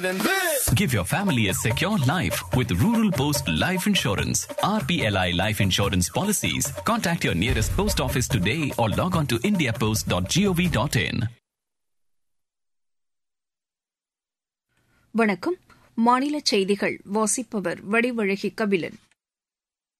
Give your family a secure life with Rural Post Life Insurance. RPLI Life Insurance Policies. Contact your nearest post office today or log on to indiapost.gov.in. வணக்கம். மாநில செய்திகள் வாசிப்பவர் வடிவழகி கபிலன்.